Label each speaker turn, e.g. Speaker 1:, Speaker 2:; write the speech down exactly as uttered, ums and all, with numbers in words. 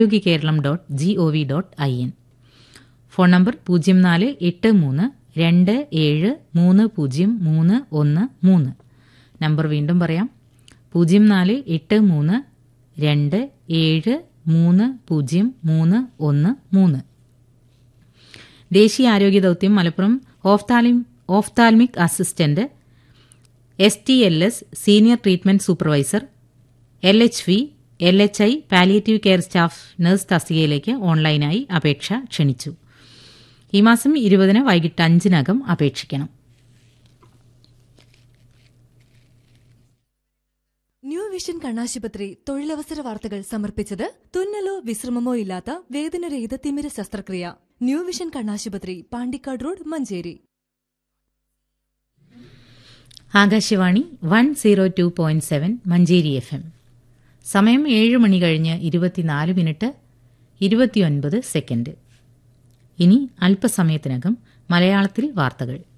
Speaker 1: Keralam dot G O V dot I N. Phone number പൂജ്യം നാല് എട്ട് മൂന്ന് രണ്ട് ഏഴ് മൂന്ന് പൂജ്യം മൂന്ന് ഒന്ന് മൂന്ന്. നമ്പർ വീണ്ടും പറയാം, പൂജ്യം നാല് എട്ട് മൂന്ന് രണ്ട് ഏഴ് മൂന്ന് പൂജ്യം മൂന്ന് ഒന്ന് മൂന്ന്. ദേശീയ ആരോഗ്യ ദൌത്യം Malappuram ഓഫ്താലിം ophthalmic assistant, S T L S senior treatment supervisor, L H V L H I palliative care staff nurse തസ്തികയിലേക്ക് ഓൺലൈനായി അപേക്ഷ ക്ഷണിച്ചു. ഈ മാസം ഇരുപതിന് വൈകിട്ട് അഞ്ചിനകം അപേക്ഷിക്കണം.
Speaker 2: ന്യൂ വിഷൻ കണ്ണാശുപത്രി തൊഴിലവസര വാർത്തകൾ സമർപ്പിച്ചത് തുന്നലോ വിശ്രമമോ ഇല്ലാത്ത വേദനരഹിത തിമിര ശസ്ത്രക്രിയ. ന്യൂ വിഷൻ കണ്ണാശുപത്രി, Pandikkad road, Manjeri.
Speaker 1: Akashvani one zero two point seven Manjeri F M. സമയം ഏഴ് മണി കഴിഞ്ഞ് ഇരുപത്തിനാല് മിനിറ്റ് ഇരുപത്തിയൊൻപത് സെക്കൻഡ്. ഇനി അല്പസമയത്തിനകം മലയാളത്തിൽ വാർത്തകൾ.